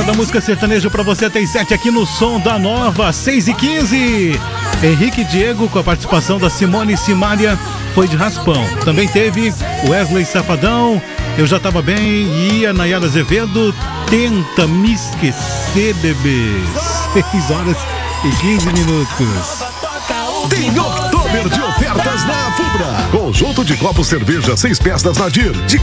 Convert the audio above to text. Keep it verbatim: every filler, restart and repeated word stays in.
hora da música sertaneja pra você até as sete aqui no Som da Nova, seis e quinze. Henrique Diego com a participação da Simone Simaria foi de raspão. Também teve Wesley Safadão, Eu Já Tava Bem, e a Nayara Azevedo, Tenta Me Esquecer, bebê. seis horas e quinze minutos. Tem Oktober de ofertas na Fubra. Conjunto de copos cerveja seis peças Nadir de